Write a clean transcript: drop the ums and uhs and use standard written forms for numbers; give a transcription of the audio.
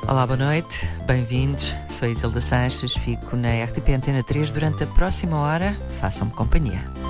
Olá, boa noite, bem-vindos. Sou a Isilda Sanches, fico na RTP Antena 3 durante a próxima hora. Façam-me companhia.